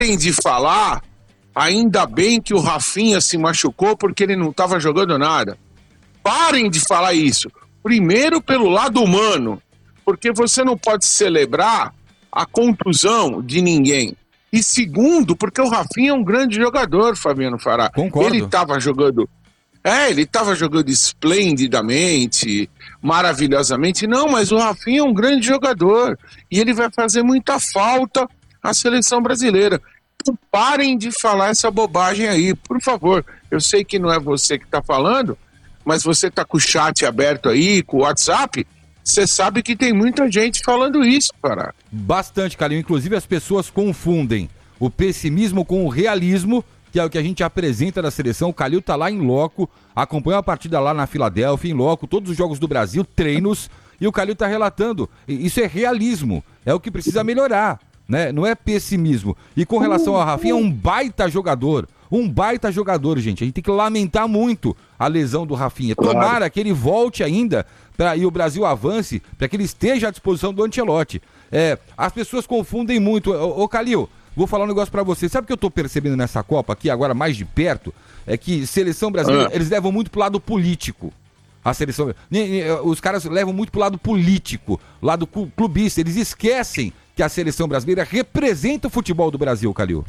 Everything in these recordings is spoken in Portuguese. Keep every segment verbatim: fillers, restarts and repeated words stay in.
de falar, ainda bem que o Rafinha se machucou porque ele não estava jogando nada. Parem de falar isso. Primeiro, pelo lado humano, porque você não pode celebrar a contusão de ninguém. E segundo, porque o Rafinha é um grande jogador, Fabiano Fará. Concordo. Ele estava jogando... É, ele estava jogando esplendidamente, maravilhosamente. Não, mas o Rafinha é um grande jogador. E ele vai fazer muita falta à seleção brasileira. Então parem de falar essa bobagem aí, por favor. Eu sei que não é você que está falando, mas você está com o chat aberto aí, com o WhatsApp, você sabe que tem muita gente falando isso, Pará. Bastante, Calil. Inclusive as pessoas confundem o pessimismo com o realismo, que é o que a gente apresenta da seleção. O Calil tá lá em loco, acompanha a partida lá na Filadélfia, em loco, todos os jogos do Brasil, treinos, e o Calil tá relatando. Isso é realismo, é o que precisa melhorar, né? Não é pessimismo. E com relação ao Rafinha, é um baita jogador, um baita jogador, gente. A gente tem que lamentar muito a lesão do Rafinha. Tomara que ele volte ainda pra, e o Brasil avance, para que ele esteja à disposição do Ancelotti. É, as pessoas confundem muito. Ô, ô Calil, vou falar um negócio pra você. Sabe o que eu tô percebendo nessa Copa aqui, agora mais de perto? É que seleção brasileira, ah. eles levam muito pro lado político. A seleção... Os caras levam muito pro lado político, lado clubista. Eles esquecem que a seleção brasileira representa o futebol do Brasil, Calil.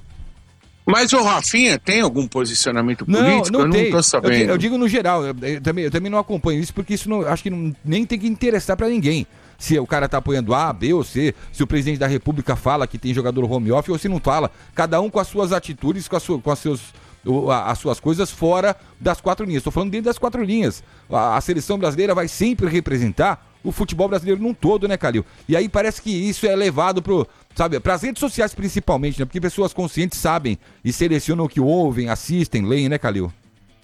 Mas o Rafinha tem algum posicionamento político? Não, não eu tem. não tô sabendo. Eu, eu digo no geral. Eu, eu, também, eu também não acompanho isso, porque isso não, acho que não, nem tem que interessar pra ninguém. Se o cara tá apoiando A, B ou C, se o presidente da República fala que tem jogador home office ou se não fala. Cada um com as suas atitudes, com, a sua, com as, seus, as suas coisas fora das quatro linhas. Estou falando dentro das quatro linhas. A, a seleção brasileira vai sempre representar o futebol brasileiro num todo, né, Calil? E aí parece que isso é levado pro, sabe, pras redes sociais principalmente, né? Porque pessoas conscientes sabem e selecionam o que ouvem, assistem, leem, né, Calil?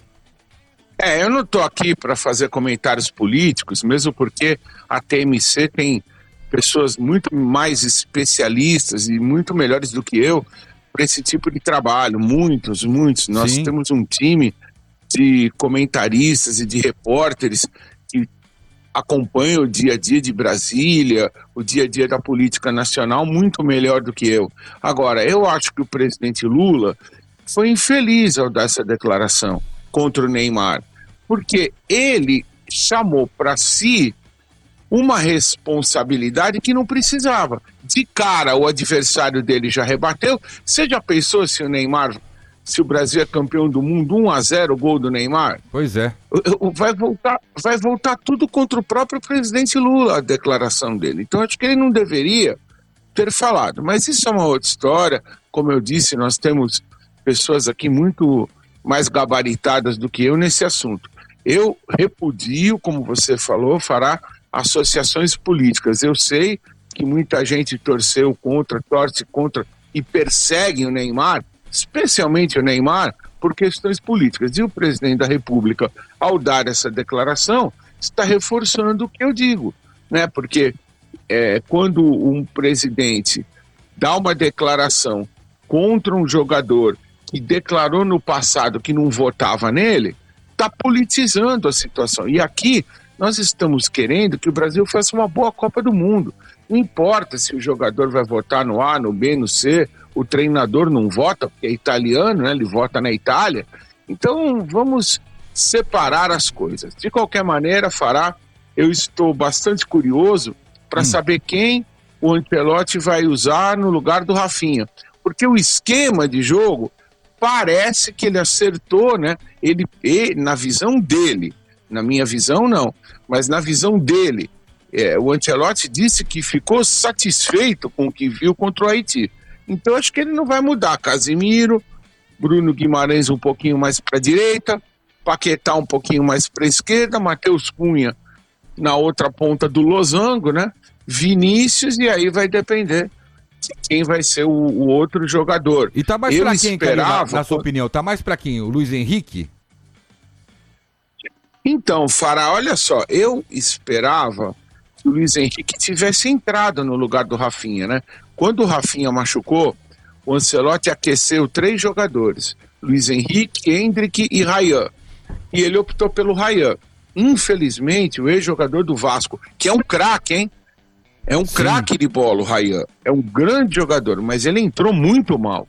É, eu não estou aqui para fazer comentários políticos, mesmo porque a T M C tem pessoas muito mais especialistas e muito melhores do que eu para esse tipo de trabalho. Muitos, muitos. Nós Sim. temos um time de comentaristas e de repórteres que acompanham o dia a dia de Brasília, o dia a dia da política nacional, muito melhor do que eu. Agora, eu acho que o presidente Lula foi infeliz ao dar essa declaração contra o Neymar, porque ele chamou para si uma responsabilidade que não precisava. De cara, o adversário dele já rebateu. Você já pensou se o Neymar, se o Brasil é campeão do mundo, um a zero, gol do Neymar? Pois é. Vai voltar, vai voltar tudo contra o próprio presidente Lula, a declaração dele. Então, acho que ele não deveria ter falado. Mas isso é uma outra história. Como eu disse, nós temos pessoas aqui muito mais gabaritadas do que eu nesse assunto. Eu repudio, como você falou, Fará, associações políticas. Eu sei que muita gente torceu contra, torce contra e persegue o Neymar, especialmente o Neymar, por questões políticas. E o presidente da República, ao dar essa declaração, está reforçando o que eu digo, né? Porque é, quando um presidente dá uma declaração contra um jogador que declarou no passado que não votava nele, está politizando a situação. E aqui nós estamos querendo que o Brasil faça uma boa Copa do Mundo. Não importa se o jogador vai votar no A, no B, no C, o treinador não vota, porque é italiano, né? Ele vota na Itália. Então vamos separar as coisas. De qualquer maneira, Fará, eu estou bastante curioso para hum. saber quem o Ancelotti vai usar no lugar do Rafinha. Porque o esquema de jogo parece que ele acertou, né? Ele, ele, na visão dele, na minha visão não, mas na visão dele, é, o Ancelotti disse que ficou satisfeito com o que viu contra o Haiti. Então acho que ele não vai mudar. Casimiro, Bruno Guimarães um pouquinho mais para a direita, Paquetá um pouquinho mais para a esquerda, Matheus Cunha na outra ponta do losango, né? Vinícius, e aí vai depender quem vai ser o, o outro jogador. E tá mais eu pra quem, esperava... Calil, na, na sua opinião? Tá mais pra quem? O Luiz Henrique? Então, Fará, olha só, eu esperava que o Luiz Henrique tivesse entrado no lugar do Rafinha, né? Quando o Rafinha machucou, o Ancelotti aqueceu três jogadores, Luiz Henrique, Endrick e Ryan. E ele optou pelo Ryan. Infelizmente, o ex-jogador do Vasco, que é um craque, hein? É um craque de bola, o Ryan. É um grande jogador, mas ele entrou muito mal.